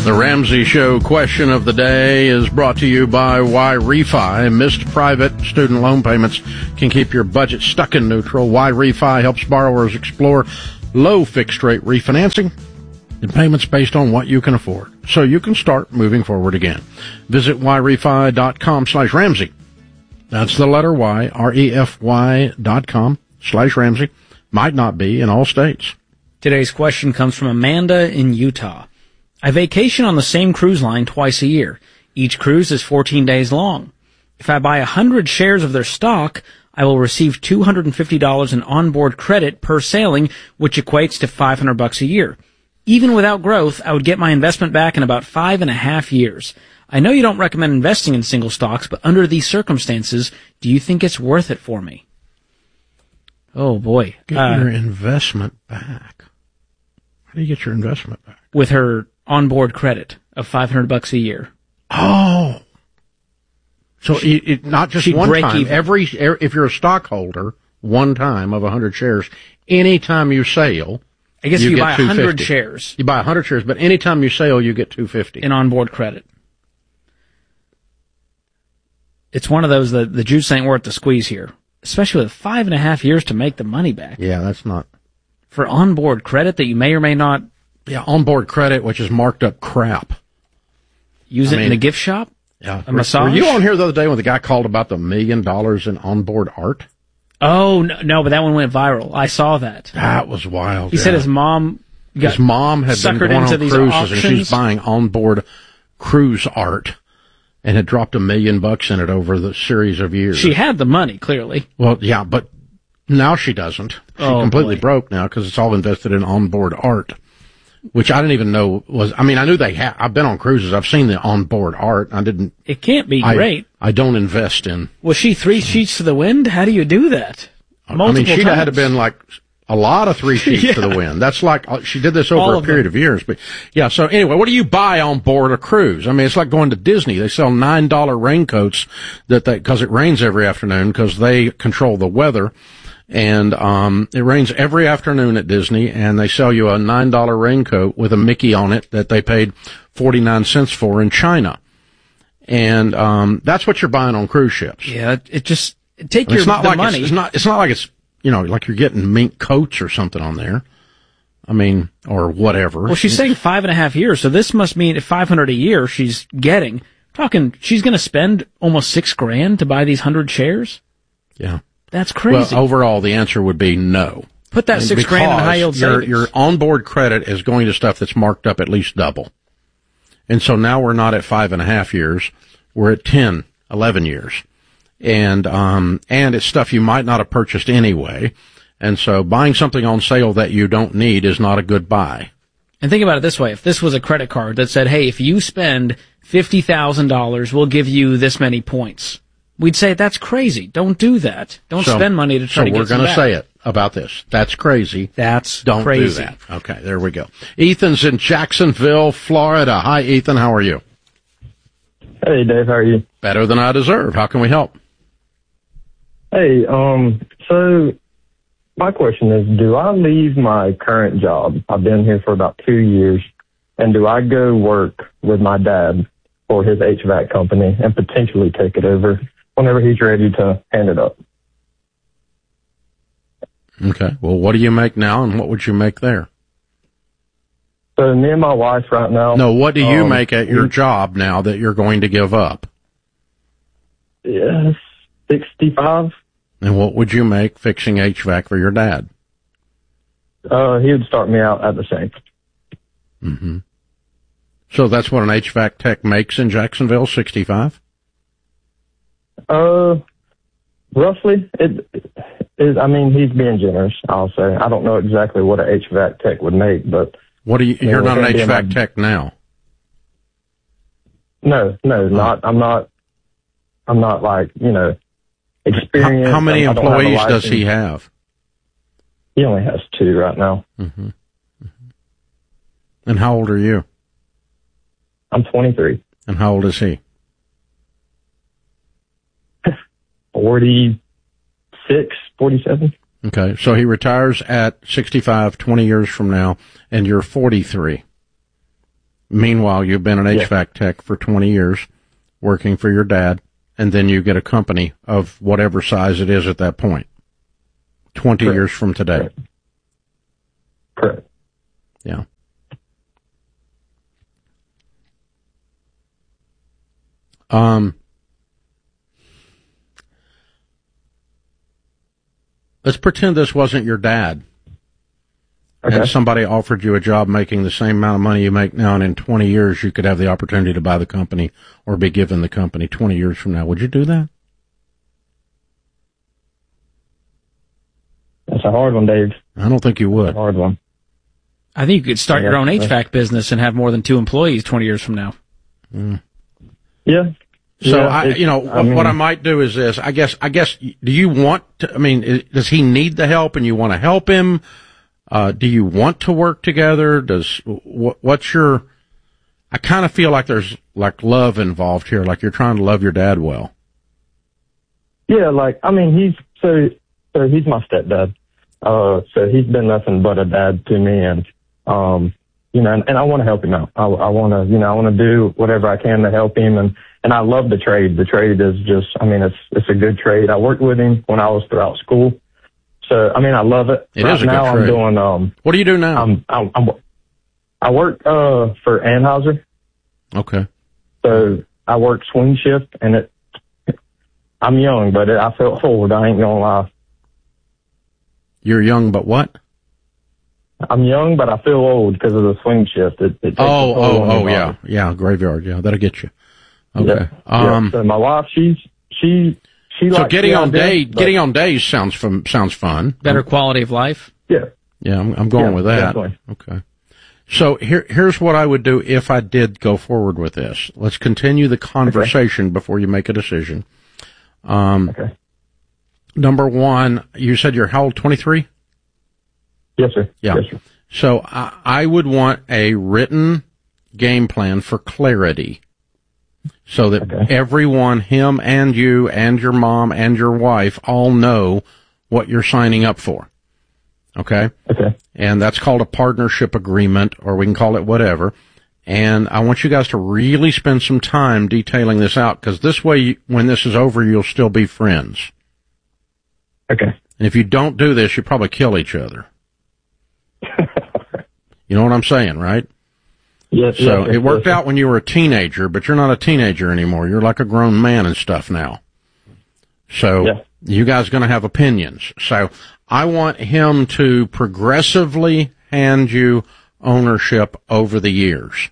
The Ramsey Show question of the day is brought to you by Why Refi. Missed private student loan payments can keep your budget stuck in neutral. Why Refi helps borrowers explore low fixed rate refinancing and payments based on what you can afford, so you can start moving forward again. Visit whyrefi.com/Ramsey. That's the letter Y, REFY.com/Ramsey. Might not be in all states. Today's question comes from Amanda in Utah. I vacation on the same cruise line twice a year. Each cruise is 14 days long. If I buy 100 shares of their stock, I will receive $250 in onboard credit per sailing, which equates to $500 a year. Even without growth, I would get my investment back in about 5.5 years. I know you don't recommend investing in single stocks, but under these circumstances, do you think it's worth it for me? Oh boy. Get your investment back. How do you get your investment back? With her onboard credit of $500 a year. Oh. So it not just she'd one break time. even. If you're a stockholder, one time of 100 shares, anytime you sail, I guess if you buy 100 $250. shares. You buy 100 shares, but anytime you sail, you get $250 in onboard credit. It's one of those that the juice ain't worth the squeeze here, especially with 5.5 years to make the money back. Yeah, that's not. For onboard credit that you may or may not. Yeah, onboard credit, which is marked up crap. Use it in a gift shop? Yeah. A massage? Were you on here the other day when the guy called about the $1 million in onboard art? Oh, no, but that one went viral. I saw that. That was wild. He said his mom had been going on cruises and she's buying onboard cruise art and had dropped $1 million in it over the series of years. She had the money, clearly. Well, yeah, but now she doesn't. She's completely broke now because it's all invested in onboard art, which I didn't even know was. I mean, I knew they had. I've been on cruises. I've seen the onboard art. I didn't. It can't be great. I don't invest in. Was she 3 sheets to the wind? How do you do that? Multiple times. She'd had to been like a lot of 3 sheets to the wind. That's like she did this over a period of years. But yeah. So anyway, what do you buy on board a cruise? I mean, it's like going to Disney. They sell $9 raincoats because it rains every afternoon because they control the weather. And it rains every afternoon at Disney, and they sell you a $9 raincoat with a Mickey on it that they paid 49 cents for in China. And that's what you're buying on cruise ships. Yeah, take your money. It's not like it's, like you're getting mink coats or something on there. I mean, or whatever. Well, she's saying 5.5 years, so this must mean at $500 a year she's getting. She's going to spend almost $6,000 to buy these 100 shares? Yeah. That's crazy. Well, overall, the answer would be no. Put that $6,000 in high yield savings. Your onboard credit is going to stuff that's marked up at least double. And so now we're not at 5.5 years. We're at 10, 11 years. And it's stuff you might not have purchased anyway. And so buying something on sale that you don't need is not a good buy. And think about it this way. If this was a credit card that said, hey, if you spend $50,000, we'll give you this many points. We'd say, that's crazy. Don't do that. Don't spend money to try to get some back. So we're going to say it about this. That's crazy. Don't do that. Okay, there we go. Ethan's in Jacksonville, Florida. Hi, Ethan. How are you? Hey, Dave. How are you? Better than I deserve. How can we help? Hey, so my question is, do I leave my current job? I've been here for about 2 years. And do I go work with my dad for his HVAC company and potentially take it over whenever he's ready to hand it up? Okay. Well, what do you make now, and what would you make there? So me and my wife right now. No, what do you make at your job now that you're going to give up? Yes, 65. And what would you make fixing HVAC for your dad? He would start me out at the same. Mm-hmm. So that's what an HVAC tech makes in Jacksonville, 65? Roughly. I mean, he's being generous, I'll say. I don't know exactly what an HVAC tech would make, but... You're not an HVAC tech now? No, not. I'm not like, experienced. How many employees does he have? He only has 2 right now. Mm-hmm. Mm-hmm. And how old are you? I'm 23. And how old is he? 46, 47. Okay, so he retires at 65, 20 years from now, and you're 43. Meanwhile, you've been an HVAC tech for 20 years, working for your dad, and then you get a company of whatever size it is at that point, 20 Correct. years from today. Correct. Yeah. Let's pretend this wasn't your dad. Okay. And somebody offered you a job making the same amount of money you make now, and in 20 years you could have the opportunity to buy the company or be given the company 20 years from now. Would you do that? That's a hard one, Dave. I don't think you would. That's a hard one. I think you could start your own HVAC business and have more than 2 employees 20 years from now. Yeah. So yeah, what I might do is this. I guess, do you want to, does he need the help and you want to help him? Do you want to work together? What's your, I kind of feel like there's like love involved here, like you're trying to love your dad well. Yeah, he's my stepdad. So he's been nothing but a dad to me, and and I want to help him out. I want to do whatever I can to help him, and I love the trade. The trade is just, it's a good trade. I worked with him when I was throughout school. So, I love it. It is a good trade. I'm doing, what do you do now? I work, for Anheuser. Okay. So I work swing shift, and I'm young, but I feel old. I ain't gonna lie. You're young, but what? I'm young, but I feel old because of the swing shift. It takes yeah, graveyard, yeah, that'll get you. Okay. Yeah. So my wife, she so getting on days sounds fun. Better quality of life. Yeah. Yeah, I'm going with that. Definitely. Okay. So here's what I would do if I did go forward with this. Let's continue the conversation before you make a decision. Okay. Number one, you said you're how old, 23? Yes, sir. Yeah. Yes, sir. So I would want a written game plan for clarity so that everyone, him and you and your mom and your wife, all know what you're signing up for. Okay? Okay. And that's called a partnership agreement, or we can call it whatever. And I want you guys to really spend some time detailing this out, because this way, when this is over, you'll still be friends. Okay. And if you don't do this, you probably kill each other. You know what I'm saying, right? Yes. So it worked out when you were a teenager, but you're not a teenager anymore. You're like a grown man and stuff now. So you guys are going to have opinions. So I want him to progressively hand you ownership over the years.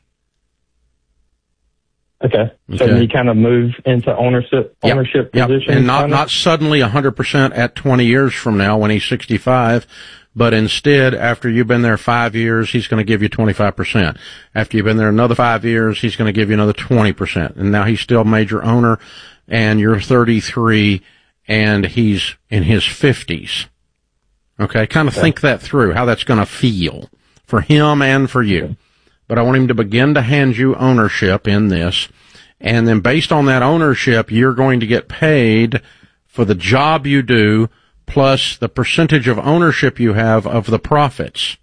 Okay. So he kind of move into ownership position. And not suddenly 100% at 20 years from now when he's 65, but instead, after you've been there 5 years, he's going to give you 25%. After you've been there another 5 years, he's going to give you another 20%. And now he's still major owner, and you're 33, and he's in his 50s. Okay? Kind of think that through, how that's going to feel for him and for you. But I want him to begin to hand you ownership in this. And then based on that ownership, you're going to get paid for the job you do plus the percentage of ownership you have of the profits.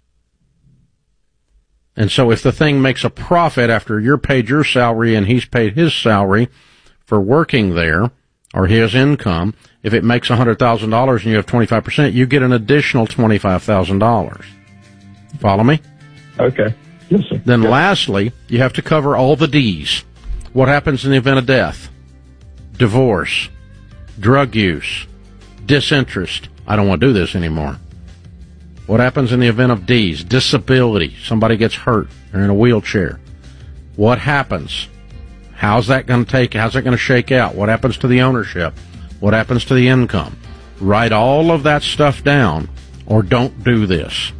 And so if the thing makes a profit after you're paid your salary and he's paid his salary for working there, or his income, if it makes $100,000 and you have 25%, you get an additional $25,000. Follow me? Okay. Yes, sir. Then lastly, you have to cover all the D's. What happens in the event of death? Divorce, drug use, disinterest. I don't want to do this anymore. What happens in the event of D's? Disability. Somebody gets hurt. They're in a wheelchair. What happens? How's that going to shake out? What happens to the ownership? What happens to the income? Write all of that stuff down, or don't do this.